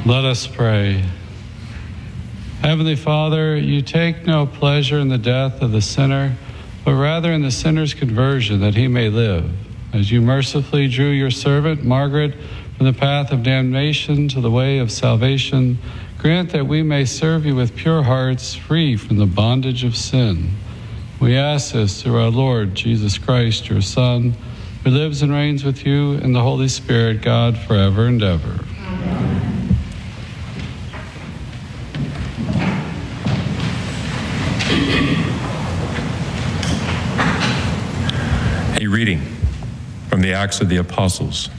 Let us pray. Heavenly Father, you take no pleasure in the death of the sinner, but rather in the sinner's conversion, that he may live. As you mercifully drew your servant, Margaret, from the path of damnation to the way of salvation, grant that we may serve you with pure hearts, free from the bondage of sin. We ask this through our Lord Jesus Christ, your Son, who lives and reigns with you in the Holy Spirit, God, forever and ever. Amen. A reading from the Acts of the Apostles.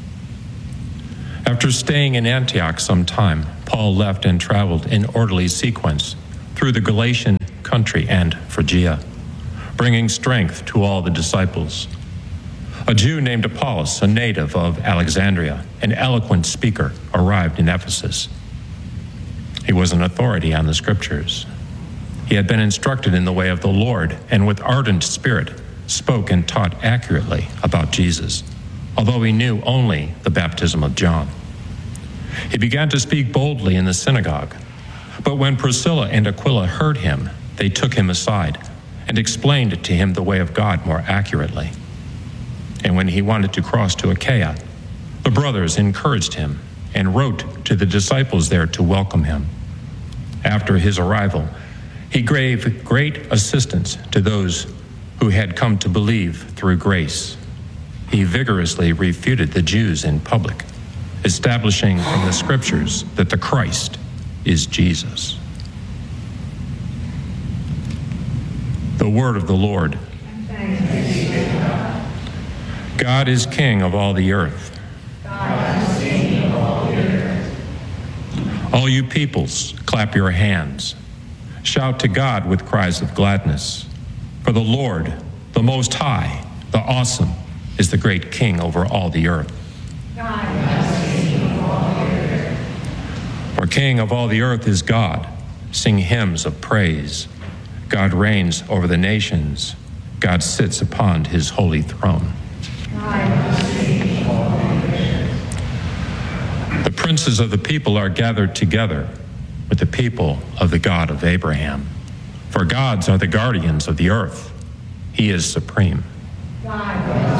After staying in Antioch some time, Paul left and traveled in orderly sequence through the Galatian country and Phrygia, bringing strength to all the disciples. A Jew named Apollos, a native of Alexandria, an eloquent speaker, arrived in Ephesus. He was an authority on the scriptures. He had been instructed in the way of the Lord, and with ardent spirit spoke and taught accurately about Jesus, although he knew only the baptism of John. He began to speak boldly in the synagogue, but when Priscilla and Aquila heard him, they took him aside and explained to him the way of God more accurately. And when he wanted to cross to Achaia, the brothers encouraged him and wrote to the disciples there to welcome him. After his arrival, he gave great assistance to those who had come to believe through grace. He vigorously refuted the Jews in public, establishing from the scriptures that the Christ is Jesus. The word of the Lord. God is King of all the earth. All you peoples, clap your hands. Shout to God with cries of gladness. For the Lord, the Most High, the Awesome, is the great King over all the earth. For King of all the earth is God. Sing hymns of praise. God reigns over the nations. God sits upon his holy throne. The princes of the people are gathered together with the people of the God of Abraham. For gods are the guardians of the earth. He is supreme.